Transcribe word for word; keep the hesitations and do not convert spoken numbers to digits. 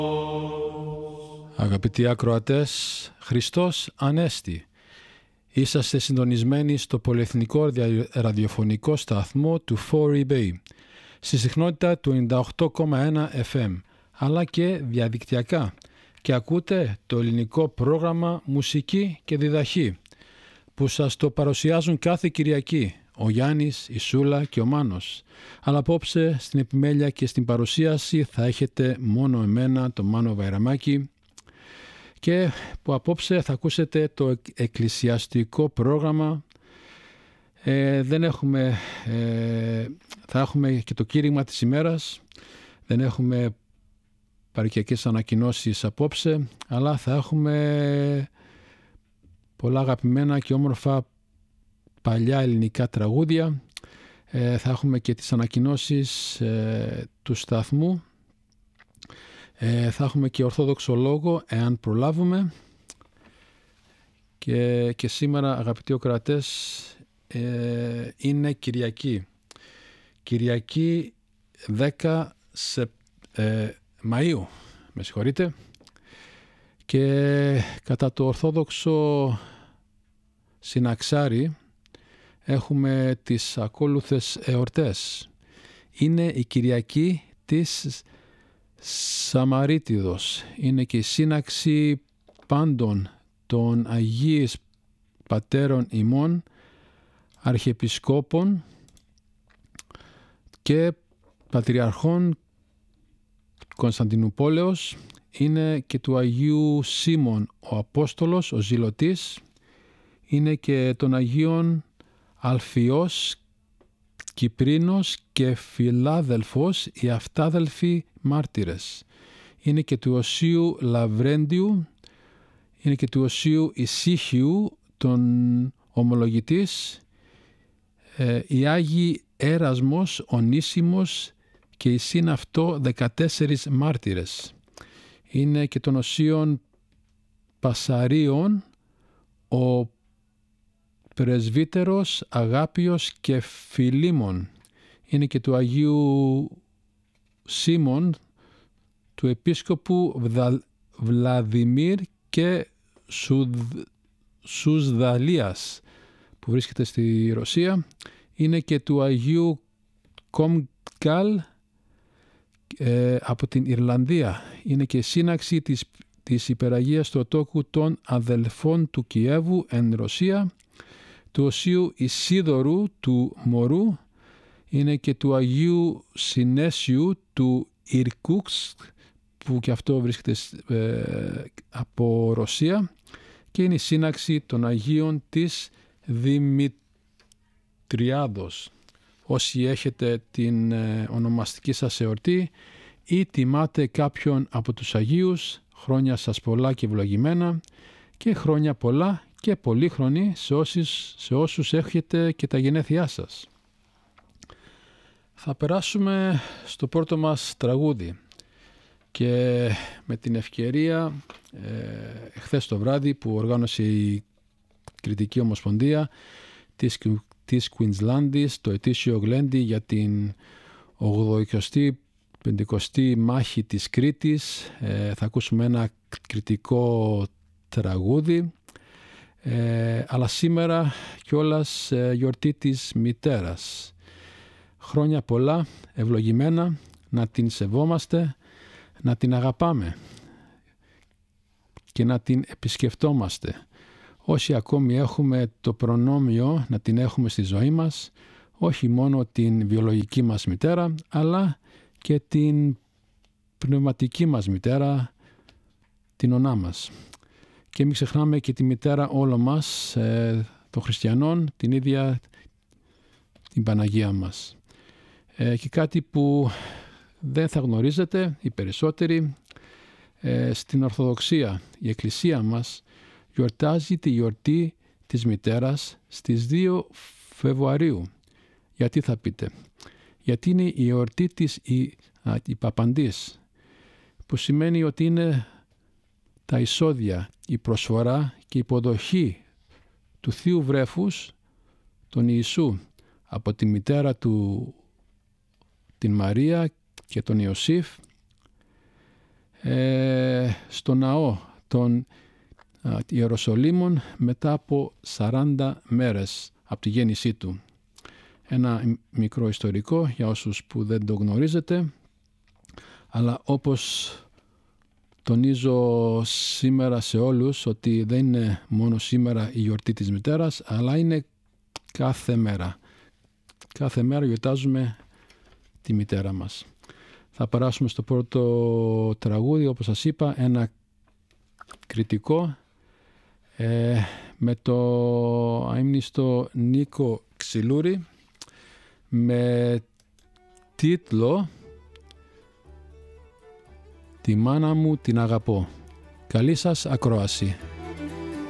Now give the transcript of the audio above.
Αγαπητοί ακροατές, Χριστός Ανέστη. Είσαστε συντονισμένοι στο πολυεθνικό ραδιοφωνικό σταθμό του φορ ι Bay, στη συχνότητα του ενενήντα οκτώ κόμμα ένα εφ εμ, αλλά και διαδικτυακά, και ακούτε το ελληνικό πρόγραμμα Μουσική και Διδαχή, που σας το παρουσιάζουν κάθε Κυριακή ο Γιάννης, η Σούλα και ο Μάνος. Αλλά απόψε στην επιμέλεια και στην παρουσίαση θα έχετε μόνο εμένα, το Μάνο Βαϊραμάκη, και που απόψε θα ακούσετε το εκκλησιαστικό πρόγραμμα. Ε, δεν έχουμε, ε, θα έχουμε και το κήρυγμα της ημέρας. Δεν έχουμε παροικιακές ανακοινώσεις απόψε, αλλά θα έχουμε πολλά αγαπημένα και όμορφα παλιά ελληνικά τραγούδια. Ε, θα έχουμε και τις ανακοινώσεις ε, του σταθμού. Ε, θα έχουμε και ορθόδοξο λόγο, εάν προλάβουμε. Και, και σήμερα, αγαπητοί ακροατές, ε, είναι Κυριακή. Κυριακή δέκα ε, Μαΐου, με συγχωρείτε. Και κατά το ορθόδοξο συναξάρι έχουμε τις ακόλουθες εορτές. Είναι η Κυριακή της Σαμαρίτιδος. Είναι και η σύναξη πάντων των Αγίης Πατέρων ημών, Αρχιεπισκόπων και Πατριαρχών Κωνσταντινούπολεως. Είναι και του Αγίου Σίμων ο Απόστολος, ο Ζηλωτής. Είναι και των Αγίων Αλφιός, Κυπρίνος και Φιλάδελφος, οι αυτάδελφοι μάρτυρες. Είναι και του Οσίου Λαβρέντιου, είναι και του Οσίου Ησύχιου, τον ομολογητής, ε, οι Άγιοι Έρασμος, Ονίσιμος και οι συν αυτό δεκατέσσερις μάρτυρες. Είναι και των Οσίων Πασαρίων, ο Πρεσβύτερος Αγάπιος και Φιλίμων. Είναι και του Αγίου Σίμων, του Επίσκοπου Βλα... Βλαδιμίρ και Σουδ... Σουσδαλίας, που βρίσκεται στη Ρωσία. Είναι και του Αγίου Κόμγκαλ ε, από την Ιρλανδία. Είναι και σύναξη της, της Υπεραγίας Θεοτόκου των Αδελφών του Κιέβου εν Ρωσία, του Οσίου Ισίδωρου του Μωρού. Είναι και του Αγίου Συνέσιου του Ιρκούξ, που και αυτό βρίσκεται ε, από Ρωσία, και είναι η σύναξη των Αγίων της Δημητριάδος. Όσοι έχετε την ε, ονομαστική σας εορτή ή τιμάτε κάποιον από τους Αγίους, χρόνια σας πολλά και ευλογημένα, και χρόνια πολλά και πολύχρονοι σε όσους, σε όσους έχετε και τα γενέθλιά σας. Θα περάσουμε στο πρώτο μας τραγούδι, και με την ευκαιρία ε, χθες το βράδυ που οργάνωσε η Κρητική Ομοσπονδία της, της Κουινσλάνδης το ετήσιο γλέντι για την ογδοηκοστή πεντηκοστή μάχη της Κρήτης, ε, θα ακούσουμε ένα κρητικό τραγούδι. Ε, αλλά σήμερα κιόλας ε, γιορτή της μητέρας. Χρόνια πολλά, ευλογημένα, να την σεβόμαστε, να την αγαπάμε και να την επισκεφτόμαστε. Όσοι ακόμη έχουμε το προνόμιο να την έχουμε στη ζωή μας, όχι μόνο την βιολογική μας μητέρα, αλλά και την πνευματική μας μητέρα, την ονά μας. Και μην ξεχνάμε και τη μητέρα όλων μας, ε, των χριστιανών, την ίδια την Παναγία μας. Ε, και κάτι που δεν θα γνωρίζετε οι περισσότεροι, ε, στην Ορθοδοξία η Εκκλησία μας γιορτάζει τη γιορτή της μητέρας στις δύο Φεβρουαρίου. Γιατί θα πείτε? Γιατί είναι η εορτή της η, α, η Παπαντής, που σημαίνει ότι είναι τα εισόδια, η προσφορά και η υποδοχή του Θείου Βρέφους, τον Ιησού, από τη μητέρα του, την Μαρία και τον Ιωσήφ, ε, στο ναό των α, Ιεροσολύμων μετά από σαράντα μέρες από τη γέννησή του. Ένα μικρό ιστορικό για όσους που δεν το γνωρίζετε, αλλά όπως τονίζω σήμερα σε όλους ότι δεν είναι μόνο σήμερα η γιορτή της μητέρας, αλλά είναι κάθε μέρα. Κάθε μέρα γιορτάζουμε τη μητέρα μας. Θα περάσουμε στο πρώτο τραγούδι, όπως σας είπα, ένα κριτικό ε, με το αείμνηστο Νίκο Ξυλούρη με τίτλο «Τη μάνα μου την αγαπώ». Καλή σας ακρόαση.